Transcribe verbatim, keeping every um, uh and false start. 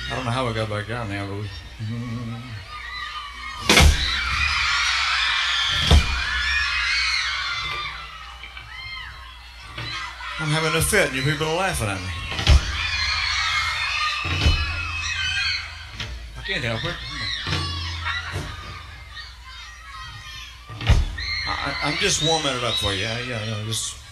I don't know how we got back down there, but we... I'm having a fit and you people are laughing at me. I can't help it. I, I'm just warming it up for you. Yeah, yeah, yeah. Just